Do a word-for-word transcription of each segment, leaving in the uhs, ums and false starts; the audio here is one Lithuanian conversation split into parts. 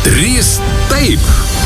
Trys taip.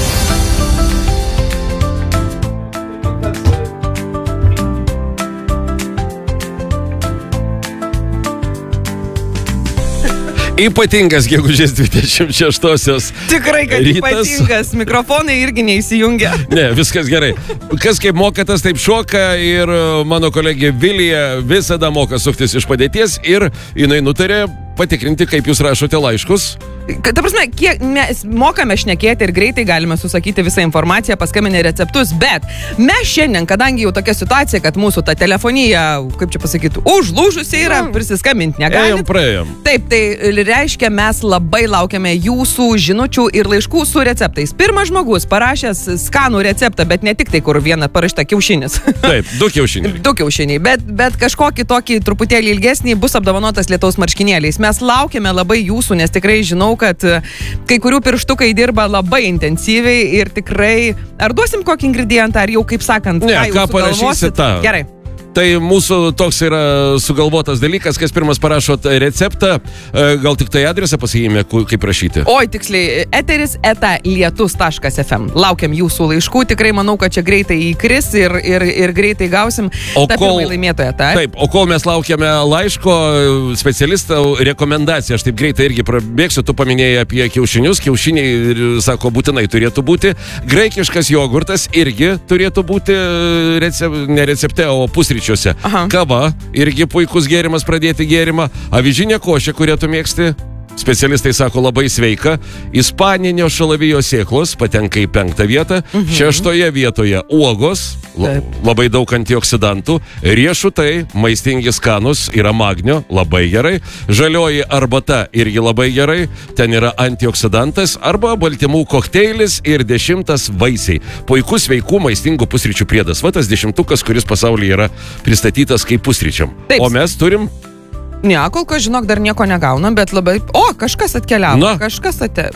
Ypatingas gegužės dvidešimt šeštosios Tikrai, kad rytas. Ypatingas. Mikrofonai irgi neįsijungia. Ne, viskas gerai. Kas kaip moka, tas taip šoka ir mano kolegė Vilija visada moka suktis iš padėties ir jinai nutarė patikrinti, kaip jūs rašote laiškus. Ta prasme, kiek mes mokame šnekėti ir greitai galime susakyti visą informaciją, paskambinę receptus, bet mes šiandien, kadangi jau tokia situacija, kad mūsų ta telefonija, kaip čia pasakyti, užlūžusi yra, prisiskambinti negalim. Ėjom, praėjom. Taip, tai reiškia, mes labai laukiame jūsų žinučių ir laiškų su receptais. Pirmas žmogus parašęs skanų receptą, bet ne tik tai, kur vieną parašyta kiaušinis. Taip, du kiaušiniai. Du kiaušiniai, bet, bet kažkokį tokį truputėlį ilgesnį bus apdovanotas lietaus marškinėliais. Mes laukiame labai jūsų, nes tikrai žinau, kad kai kurių pirštukai dirba labai intensyviai ir tikrai, ar duosim kokį ingredientą, ar jau, kaip sakant, ne, ką parašysi tą. Gerai. Tai mūsų toks yra sugalvotas dalykas, kas pirmas parašot receptą, gal tik tai adresą pasakykime, kaip rašyti. Oi, tiksliai, eteris eta lietus taškas ef em. Laukiam jūsų laiškų, tikrai manau, kad čia greitai įkris ir, ir, ir greitai gausim o tą kol, pirmąjį laimėtoją. Ta? Taip, o kol mes laukiame laiško, specialistų rekomendacija, aš taip greitai irgi prabėgsiu, tu paminėjai apie kiaušinius, kiaušiniai, sako, būtinai turėtų būti, graikiškas jogurtas irgi turėtų būti recep, ne recepte, o pusryčiuose. Aha. Kava, irgi puikus gėrimas pradėti gėrimą. Avižinė košė, kurią tu mėgsti. Specialistai sako labai sveika. Ispaninio šalavijo sėklos patenka į penktą vietą. Mhm. Šeštoje vietoje uogos, la, labai daug antioksidantų. Riešutai, maistingi skanus, yra magnio, labai gerai. Žalioji arbata irgi labai gerai. Ten yra antioksidantas arba baltymų kokteilis ir dešimtas vaisiai. Puikus sveikų maistingų pusryčių priedas. Va tas dešimtukas, kuris pasaulyje yra pristatytas kaip pusryčiam. Taip. O mes turim... Ne, kol kas, žinok, dar nieko negaunam, bet labai... O, kažkas atkeliavo. Na. Kažkas ate...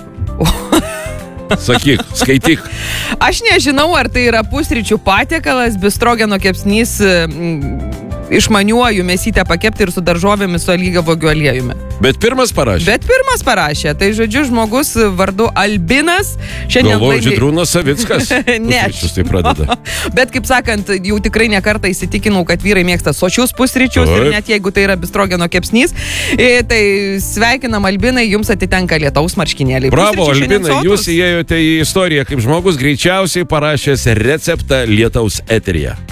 Sakyk, skaityk. Aš nežinau, ar tai yra pusryčių patiekalas, bistrogeno kepsnys mm, išmaniuoju mėsytę pakepti ir su daržovėmis su alyvuogių aliejumi. Bet pirmas parašė. Bet pirmas parašė. Tai žodžiu, žmogus vardu Albinas. Galvoju, Žydrūnas Savickas. Ne. Pusryčius tai pradeda. Bet kaip sakant, jau tikrai nekartą įsitikinau, kad vyrai mėgsta sočius pusryčius. Taip. Ir net jeigu tai yra bistrogeno kepsnys. Tai sveikinam, Albinai, jums atitenka lietaus marškinėliai. Bravo, Albinai, jūs įėjote į istoriją kaip žmogus greičiausiai parašęs receptą lietaus eteryje.